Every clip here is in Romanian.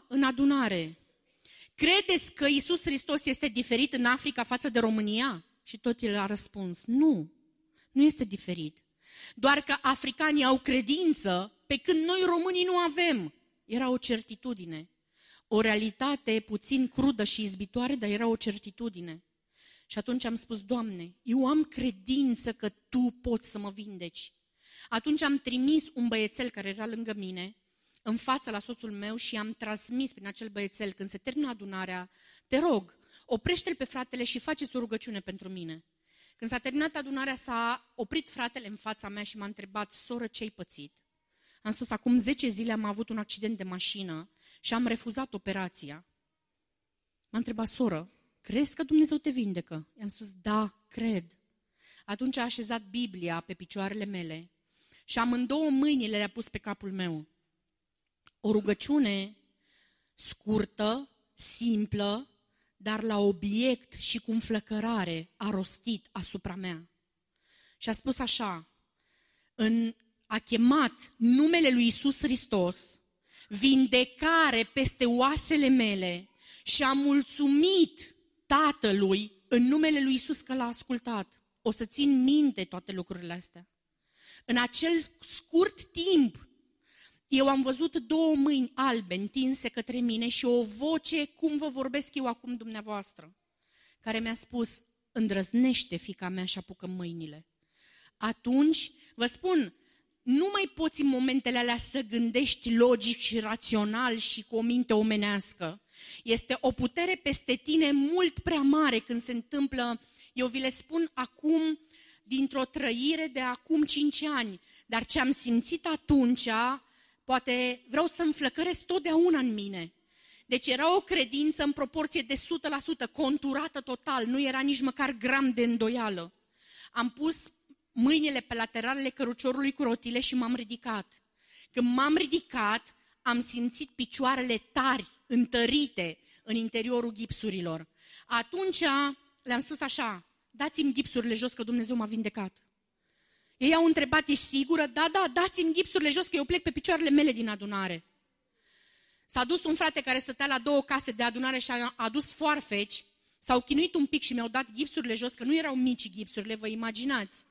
în adunare: credeți că Iisus Hristos este diferit în Africa față de România? Și tot el a răspuns: nu, nu este diferit. Doar că africanii au credință, pe când noi românii nu avem. Era o certitudine. O realitate puțin crudă și izbitoare, dar era o certitudine. Și atunci am spus: Doamne, eu am credință că Tu poți să mă vindeci. Atunci am trimis un băiețel care era lângă mine, în fața la soțul meu, și am transmis prin acel băiețel: când se termină adunarea, te rog, oprește-l pe fratele și faceți o rugăciune pentru mine. Când s-a terminat adunarea, s-a oprit fratele în fața mea și m-a întrebat: soră, ce-ai pățit? Am spus: acum 10 zile am avut un accident de mașină și am refuzat operația. M-a întrebat: soră, crezi că Dumnezeu te vindecă? I-am spus: da, cred. Atunci a așezat Biblia pe picioarele mele și amândouă mâinile le-a pus pe capul meu. O rugăciune scurtă, simplă, dar la obiect și cu înflăcărare a rostit asupra mea. Și a spus așa: a chemat numele lui Iisus Hristos, vindecare peste oasele mele, și a mulțumit Tatălui în numele lui Iisus că l-a ascultat. O să țin minte toate lucrurile astea. În acel scurt timp, eu am văzut 2 mâini albe întinse către mine și o voce, cum vă vorbesc eu acum dumneavoastră, care mi-a spus: îndrăznește, fiica mea, și apucă mâinile. Atunci, vă spun, nu mai poți în momentele alea să gândești logic și rațional și cu o minte omenească. Este o putere peste tine mult prea mare când se întâmplă. Eu vi le spun acum dintr-o trăire de acum 5 ani, dar ce am simțit atunci, poate vreau să înflăcăresc totdeauna în mine. Deci era o credință în proporție de 100%, conturată total, nu era nici măcar gram de îndoială. Am pus mâinile pe lateralele căruciorului cu rotile și m-am ridicat. Când m-am ridicat, am simțit picioarele tari, întărite în interiorul gipsurilor. Atunci le-am spus așa: dați-mi gipsurile jos că Dumnezeu m-a vindecat. Ei au întrebat: ești sigură? Da, dați-mi gipsurile jos că eu plec pe picioarele mele din adunare. S-a dus un frate care stătea la 2 case de adunare și a adus foarfeci, s-au chinuit un pic și mi-au dat gipsurile jos, că nu erau mici gipsurile, vă imaginați.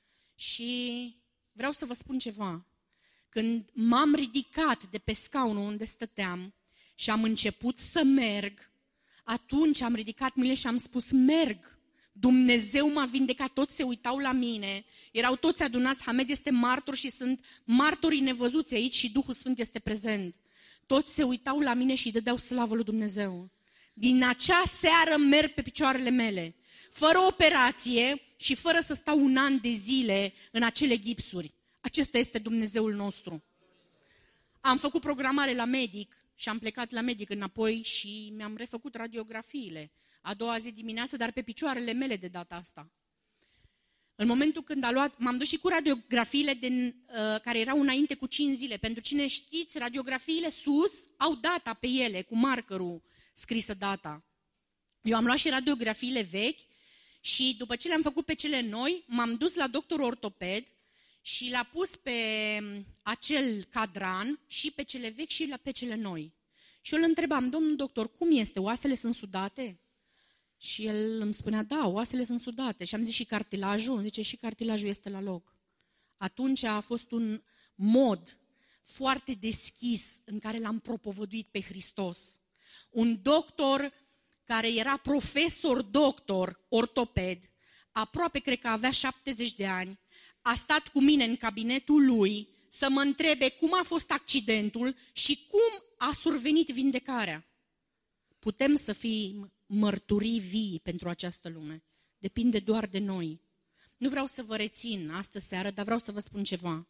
Și vreau să vă spun ceva. Când m-am ridicat de pe scaunul unde stăteam și am început să merg, atunci am ridicat mâinile și am spus: merg. Dumnezeu m-a vindecat. Toți se uitau la mine, erau toți adunați. Hamed este martor și sunt martorii nevăzuți aici și Duhul Sfânt este prezent. Toți se uitau la mine și îi dădeau slavă lui Dumnezeu. Din acea seară merg pe picioarele mele, fără operație și fără să stau 1 an de zile în acele gipsuri. Acesta este Dumnezeul nostru. Am făcut programare la medic și am plecat la medic înapoi și mi-am refăcut radiografiile a doua zi dimineață, dar pe picioarele mele de data asta. În momentul când m-am dus și cu radiografiile care erau înainte cu 5 zile. Pentru cine știți, radiografiile sus au data pe ele, cu markerul scrisă data. Eu am luat și radiografiile vechi și după ce le-am făcut pe cele noi, m-am dus la doctorul ortoped și l-a pus pe acel cadran și pe cele vechi și pe cele noi. Și eu îl întrebam: domnul doctor, cum este? Oasele sunt sudate? Și el îmi spunea: da, oasele sunt sudate. Și am zis: și cartilajul? Zice: și cartilajul este la loc. Atunci a fost un mod foarte deschis în care l-am propovăduit pe Hristos. Un doctor care era profesor doctor ortoped, aproape cred că avea 70 de ani, a stat cu mine în cabinetul lui să mă întrebe cum a fost accidentul și cum a survenit vindecarea. Putem să fim mărturii vii pentru această lume. Depinde doar de noi. Nu vreau să vă rețin astă seară, dar vreau să vă spun ceva.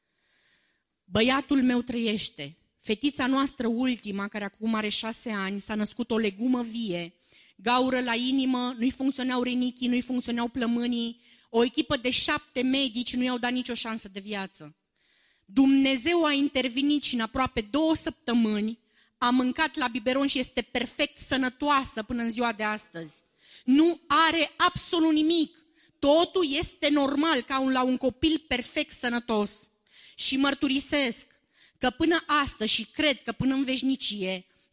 Băiatul meu trăiește. Fetița noastră ultima, care acum are 6 ani, s-a născut o legumă vie, gaură la inimă, nu-i funcționeau rinichii, nu-i funcționeau plămânii, o echipă de 7 medici nu i-au dat nicio șansă de viață. Dumnezeu a intervenit și în aproape 2 săptămâni a mâncat la biberon și este perfect sănătoasă până în ziua de astăzi. Nu are absolut nimic. Totul este normal ca la un copil perfect sănătos. Și mărturisesc că până astăzi și cred că până în veșnicie